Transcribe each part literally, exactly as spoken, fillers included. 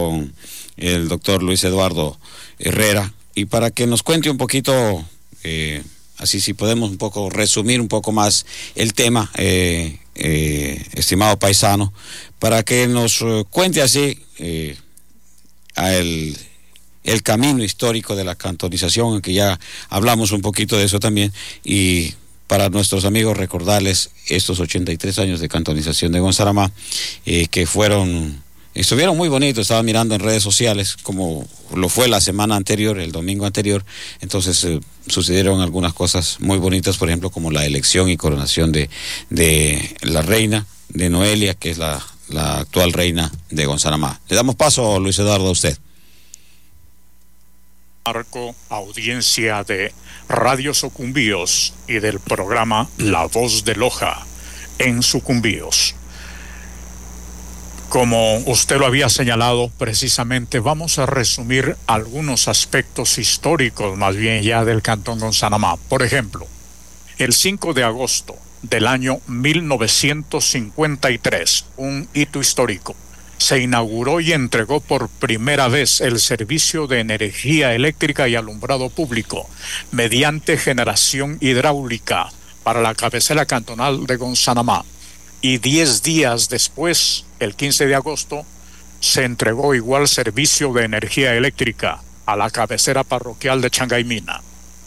con el doctor Luis Eduardo Herrera, y para que nos cuente un poquito, eh, así si podemos un poco resumir un poco más el tema, eh, eh, estimado paisano, para que nos uh, cuente así eh, a el, el camino histórico de la cantonización, que ya hablamos un poquito de eso también, y para nuestros amigos recordarles estos ochenta y tres años de cantonización de Gonzaramá, eh, que fueron, estuvieron muy bonitos. Estaba mirando en redes sociales como lo fue la semana anterior, el domingo anterior. Entonces eh, sucedieron algunas cosas muy bonitas, por ejemplo, como la elección y coronación de, de la reina, de Noelia, que es la, la actual reina de Gonzaramá. Le damos paso, Luis Eduardo, a usted. Marco, audiencia de Radio Sucumbíos y del programa La Voz de Loja en Sucumbíos. Como usted lo había señalado, precisamente vamos a resumir algunos aspectos históricos, más bien ya del Cantón Gonzaramá. Por ejemplo, el cinco de agosto del año mil novecientos cincuenta y tres, un hito histórico, se inauguró y entregó por primera vez el servicio de energía eléctrica y alumbrado público mediante generación hidráulica para la cabecera cantonal de Gonzaramá. Y diez días después, el quince de agosto, se entregó igual servicio de energía eléctrica a la cabecera parroquial de Changaymina.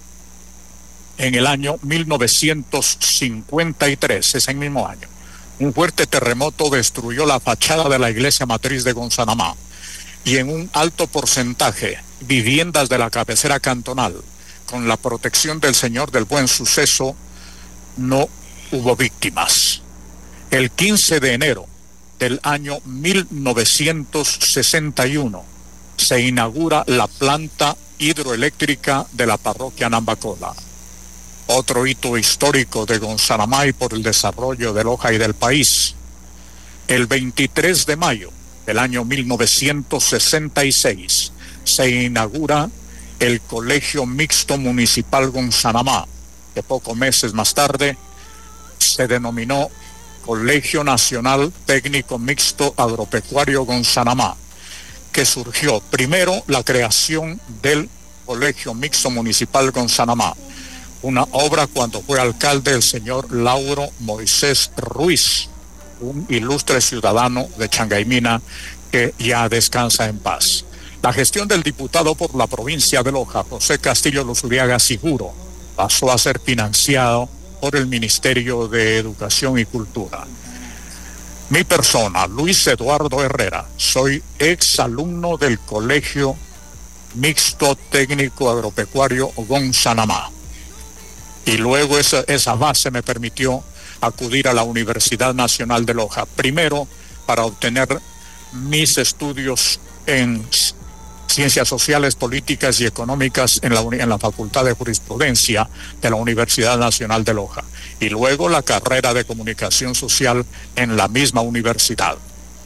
En el año mil novecientos cincuenta y tres, ese mismo año, un fuerte terremoto destruyó la fachada de la iglesia matriz de Gonzaramá, y en un alto porcentaje viviendas de la cabecera cantonal. Con la protección del Señor del Buen Suceso no hubo víctimas. El quince de enero del año mil novecientos sesenta y uno se inaugura la planta hidroeléctrica de la parroquia Nambacola. Otro hito histórico de Gonzaramá y por el desarrollo de Loja y del país. El veintitrés de mayo del año mil novecientos sesenta y seis se inaugura el Colegio Mixto Municipal Gonzaramá, que pocos meses más tarde se denominó Colegio Nacional Técnico Mixto Agropecuario Gonzaramá, que surgió primero la creación del Colegio Mixto Municipal Gonzaramá, una obra cuando fue alcalde el señor Lauro Moisés Ruiz, un ilustre ciudadano de Changaymina que ya descansa en paz. La gestión del diputado por la provincia de Loja, José Castillo Luzuriaga Siguro, pasó a ser financiado por el Ministerio de Educación y Cultura. Mi persona, Luis Eduardo Herrera, soy exalumno del Colegio Mixto Técnico Agropecuario Gonzaramá. Y luego esa, esa base me permitió acudir a la Universidad Nacional de Loja, primero para obtener mis estudios en Ciencias Sociales, Políticas y Económicas en la, en la Facultad de Jurisprudencia de la Universidad Nacional de Loja, y luego la carrera de Comunicación Social en la misma universidad.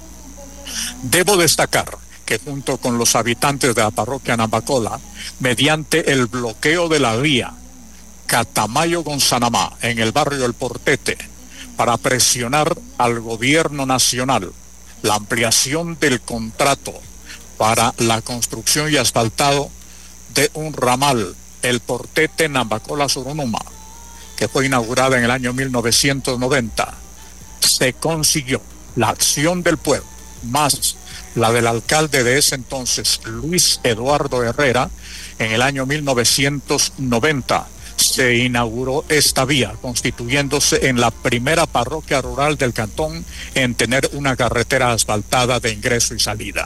Debo destacar que junto con los habitantes de la parroquia Nambacola, mediante el bloqueo de la vía Catamayo-Gonzaramá en el barrio El Portete, para presionar al gobierno nacional la ampliación del contrato para la construcción y asfaltado de un ramal, el Portete Nambacola-Surunuma, que fue inaugurada en el año mil novecientos noventa, se consiguió la acción del pueblo, más la del alcalde de ese entonces, Luis Eduardo Herrera. En el año mil novecientos noventa se inauguró esta vía, constituyéndose en la primera parroquia rural del cantón en tener una carretera asfaltada de ingreso y salida.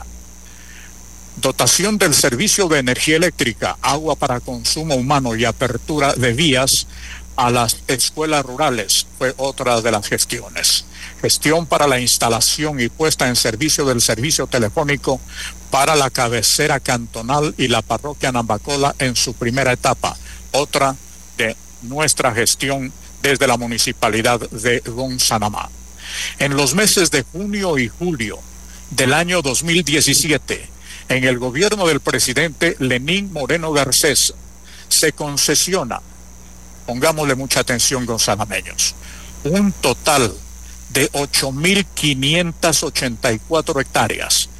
Dotación del servicio de energía eléctrica, agua para consumo humano y apertura de vías a las escuelas rurales fue otra de las gestiones. Gestión para la instalación y puesta en servicio del servicio telefónico para la cabecera cantonal y la parroquia Nambacola en su primera etapa, otra de nuestra gestión desde la municipalidad de Gonzaramá. En los meses de junio y julio del año dos mil diecisiete, en el gobierno del presidente Lenín Moreno Garcés, se concesiona, pongámosle mucha atención gonzalameños, un total de ocho mil quinientas ochenta y cuatro hectáreas